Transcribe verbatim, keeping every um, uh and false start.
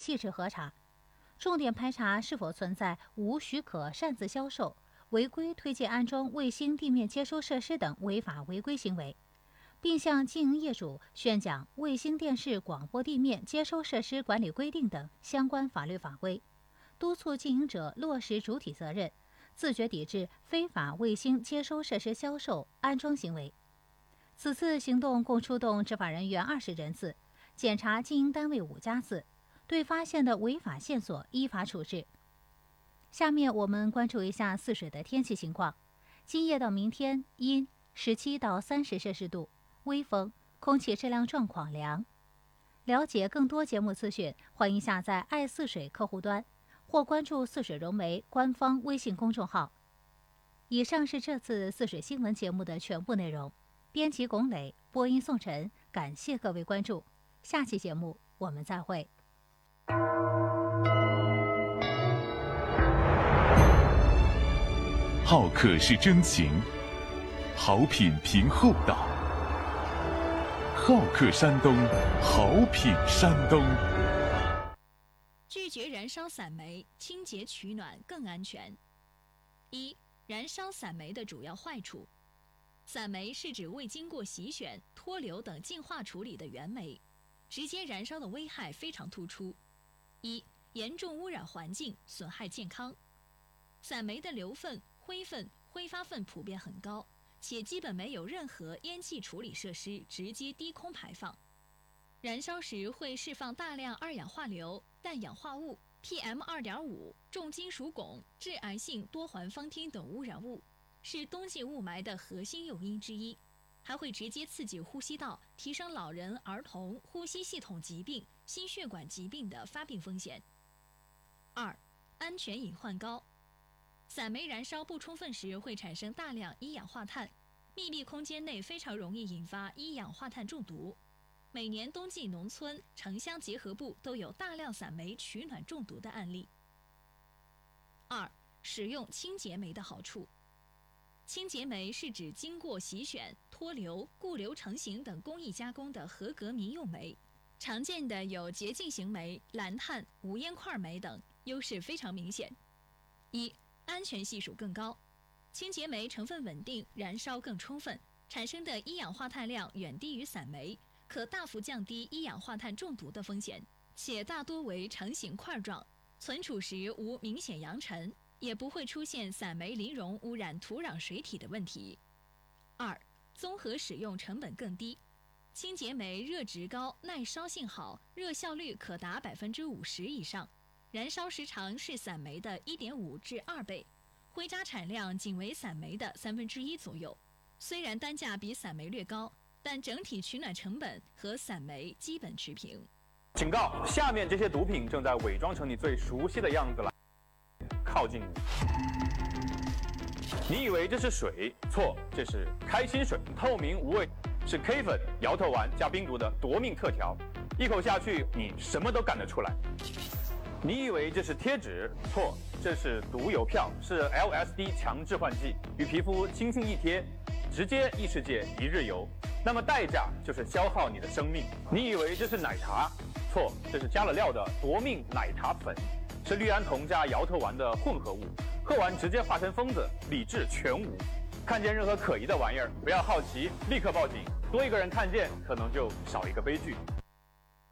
细致核查，重点排查是否存在无许可擅自销售、违规推荐安装卫星地面接收设施等违法违规行为，并向经营业主宣讲卫星电视广播地面接收设施管理规定等相关法律法规，督促经营者落实主体责任，自觉抵制非法卫星接收设施销售、安装行为。此次行动共出动执法人员二十人次，检查经营单位五家次，对发现的违法线索依法处置。下面我们关注一下泗水的天气情况。今夜到明天阴，十七到三十摄氏度，微风，空气质量状况良。了解更多节目资讯，欢迎下载爱泗水客户端或关注泗水融媒官方微信公众号。以上是这次泗水新闻节目的全部内容。编辑龚磊，播音宋晨，感谢各位关注。下期节目我们再会。 好客是真情，好品凭厚道。好客山东，好品山东。 拒绝燃烧散煤，清洁取暖更安全。一、燃烧散煤的主要坏处。散煤是指未经过洗选、脱硫等净化处理的原煤，直接燃烧的危害非常突出。一、严重污染环境，损害健康。散煤的硫分、灰分、挥发分普遍很高，且基本没有任何烟气处理设施直接低空排放。燃烧时会释放大量二氧化硫、氮氧化物、P M 二点五、重金属汞、致癌性多环芳烃等污染物，是冬季雾霾的核心诱因之一，还会直接刺激呼吸道，提升老人、儿童呼吸系统疾病、心血管疾病的发病风险。二、安全隐患高。散煤燃烧不充分时会产生大量一氧化碳，密闭空间内非常容易引发一氧化碳中毒。每年冬季农村、城乡结合部都有大量散煤取暖中毒的案例。二、使用清洁煤的好处。清洁煤是指经过洗选、脱硫、固硫成型等工艺加工的合格民用煤，常见的有洁净型煤、蓝碳、无烟块煤等，优势非常明显。一、安全系数更高。清洁煤成分稳定，燃烧更充分，产生的一氧化碳量远低于散煤，可大幅降低一氧化碳中毒的风险，且大多为成型块状，存储时无明显扬尘，也不会出现散煤磷溶污染土壤水体的问题。二、综合使用成本更低。清洁煤热值高，耐烧性好，热效率可达百分之五十以上，燃烧时长是散煤的一点五至二倍，灰渣产量仅为散煤的三分之一左右。虽然单价比散煤略高，但整体取暖成本和散煤基本持平。 警告：下面这些毒品正在伪装成你最熟悉的样子来靠近你。你以为这是水？错，这是开心水，透明无味，是 K 粉、摇头丸加冰毒的夺命特调，一口下去你什么都干得出来。你以为这是贴纸？错，这是毒邮票，是 L S D 强致幻剂，与皮肤轻轻一贴，直接异世界一日游。那么代价就是消耗你的生命。你以为这是奶茶？错，这是加了料的夺命奶茶粉，是氯胺酮加摇头丸的混合物，喝完直接化成疯子，理智全无。看见任何可疑的玩意儿，不要好奇，立刻报警。多一个人看见，可能就少一个悲剧。